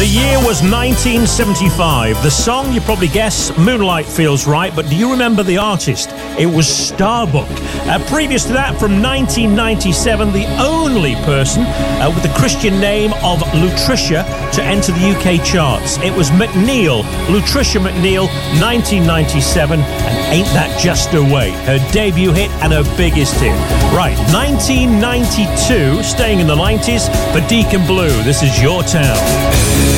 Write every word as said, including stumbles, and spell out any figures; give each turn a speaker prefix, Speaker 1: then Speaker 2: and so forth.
Speaker 1: year was nineteen seventy-five. The song, you probably guess, Moonlight Feels Right, but do you remember the artist? It was Starbuck. Uh, previous to that, from nineteen ninety-seven, the only person uh, with the Christian name of Lutricia to enter the U K charts. It was McNeil, Lutricia McNeil, nineteen ninety-seven, and Ain't That Just a Way, her debut hit and her biggest hit. Right, nineteen ninety-two, staying in the nineties, for Deacon Blue, this is Your Town.